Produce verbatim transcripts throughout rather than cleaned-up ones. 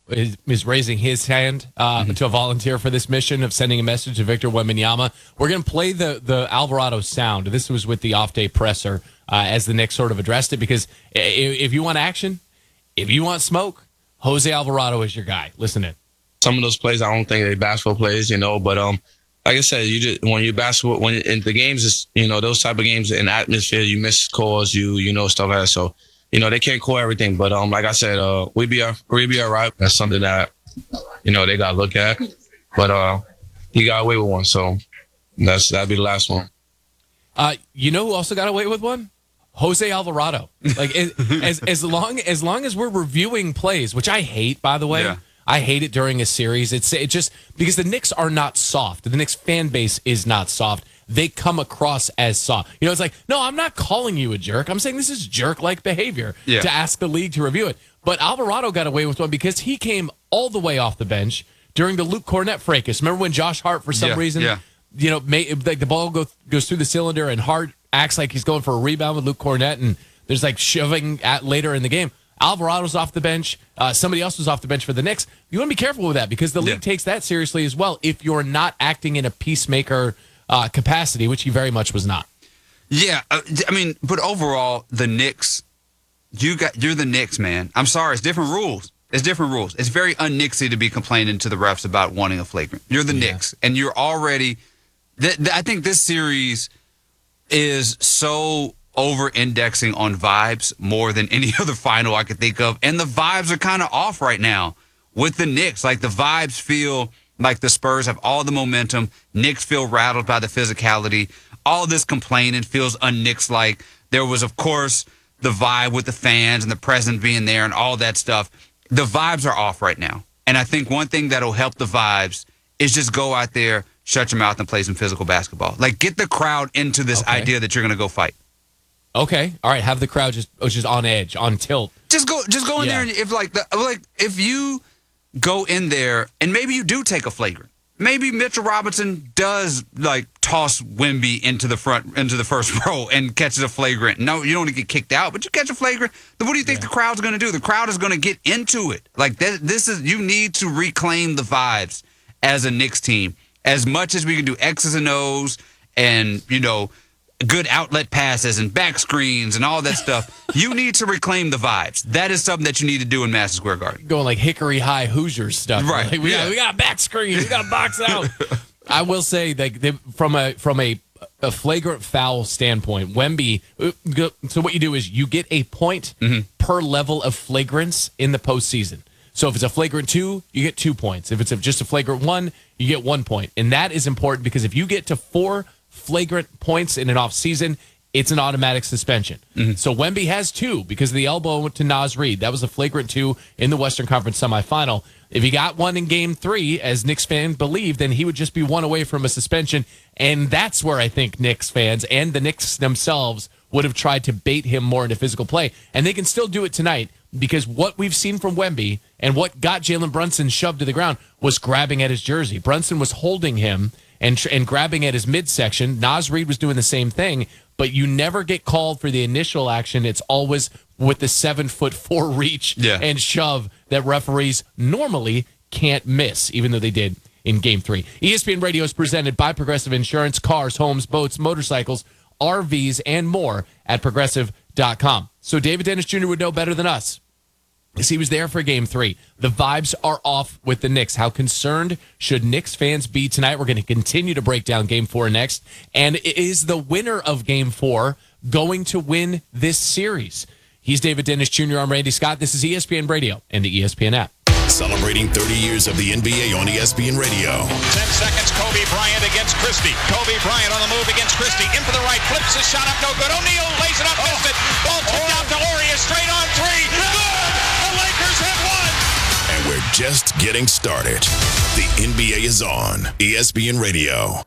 is, is raising his hand uh, mm-hmm. to volunteer for this mission of sending a message to Victor Wembanyama. We're going to play the, the Alvarado sound. This was with the off-day presser uh, as the Knicks sort of addressed it, because if, if you want action, if you want smoke, Jose Alvarado is your guy. Listen in. Some of those plays, I don't think they basketball plays, you know, but um, like I said, you just when you basketball, when in the games, is you know those type of games in atmosphere, you miss calls, you you know stuff like that. So you know they can't call everything, but um, like I said, uh, we be we be all right. That's something that you know they gotta look at. But uh, he got away with one, so that's that'd be the last one. Uh, you know who also got away with one? Jose Alvarado. Like as as long as long as we're reviewing plays, which I hate, by the way. Yeah. I hate it during a series. It's it just because the Knicks are not soft. The Knicks fan base is not soft. They come across as soft. You know, it's like, no, I'm not calling you a jerk. I'm saying this is jerk-like behavior yeah. to ask the league to review it. But Alvarado got away with one because he came all the way off the bench during the Luke Cornett fracas. Remember when Josh Hart, for some yeah, reason, yeah. you know, made, like the ball go, goes through the cylinder and Hart acts like he's going for a rebound with Luke Cornett, and there's like shoving at later in the game. Alvarado's off the bench. Uh, somebody else was off the bench for the Knicks. You want to be careful with that because the league yeah. takes that seriously as well if you're not acting in a peacemaker uh, capacity, which he very much was not. Yeah, uh, I mean, but overall, the Knicks, you got, you're the Knicks, man. I'm sorry, it's different rules. It's different rules. It's very un-Knicksy to be complaining to the refs about wanting a flagrant. You're the yeah. Knicks, and you're already th- th- I think this series is so over-indexing on vibes more than any other final I could think of. And the vibes are kind of off right now with the Knicks. Like, the vibes feel like the Spurs have all the momentum. Knicks feel rattled by the physicality. All this complaining feels un-Knicks-like. There was, of course, the vibe with the fans and the president being there and all that stuff. The vibes are off right now. And I think one thing that'll help the vibes is just go out there, shut your mouth, and play some physical basketball. Like, get the crowd into this okay. idea that you're going to go fight. Okay, all right. Have the crowd just just on edge, on tilt. Just go, just go in yeah. there, and if like the like if you go in there and maybe you do take a flagrant, maybe Mitchell Robinson does like toss Wemby into the front into the first row and catches a flagrant. No, you don't want to get kicked out, but you catch a flagrant. Then what do you think yeah. the crowd's going to do? The crowd is going to get into it. Like that, this is you need to reclaim the vibes as a Knicks team. As much as we can do X's and O's and you know. Good outlet passes and back screens and all that stuff. You need to reclaim the vibes. That is something that you need to do in Madison Square Garden. Going like Hickory High Hoosiers stuff. Right. Like we, yeah. got, we got a back screen. We got a box out. I will say that they, from a from a, a flagrant foul standpoint, Wemby, so what you do is you get a point mm-hmm. per level of flagrants in the postseason. So if it's a flagrant two, you get two points. If it's a, just a flagrant one, you get one point. And that is important because if you get to four flagrant points in an off season, it's an automatic suspension. Mm-hmm. So Wemby has two because of the elbow to Naz Reid. That was a flagrant two in the Western Conference semifinal. If he got one in game three, as Knicks fans believe, then he would just be one away from a suspension. And that's where I think Knicks fans and the Knicks themselves would have tried to bait him more into physical play. And they can still do it tonight because what we've seen from Wemby and what got Jalen Brunson shoved to the ground was grabbing at his jersey. Brunson was holding him and and grabbing at his midsection. Naz Reid was doing the same thing, but you never get called for the initial action. It's always with the seven foot four reach yeah. and shove that referees normally can't miss, even though they did in game three. E S P N Radio is presented by Progressive Insurance, cars, homes, boats, motorcycles, R Vs, and more at progressive dot com. So David Dennis Junior would know better than us, because he was there for game three. The vibes are off with the Knicks. How concerned should Knicks fans be tonight? We're going to continue to break down game four next. And is the winner of game four going to win this series? He's David Dennis Junior I'm Randy Scott. This is E S P N Radio and the E S P N app. Celebrating thirty years of the N B A on E S P N Radio. Ten seconds, Kobe Bryant against Christie. Kobe Bryant on the move against Christie. In for the right, flips his shot up, no good. O'Neal lays it up, oh. missed it. Ball tipped out to Orius, straight on three. Good! The Lakers have won! And we're just getting started. The N B A is on E S P N Radio.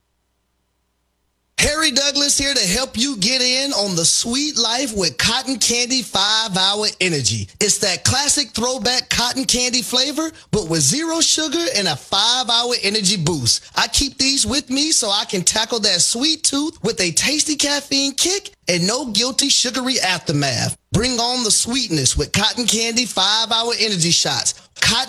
Harry Douglas here to help you get in on the sweet life with Cotton Candy five hour Energy. It's that classic throwback cotton candy flavor, but with zero sugar and a five hour energy boost. I keep these with me so I can tackle that sweet tooth with a tasty caffeine kick and no guilty sugary aftermath. Bring on the sweetness with Cotton Candy five hour Energy shots. Cotton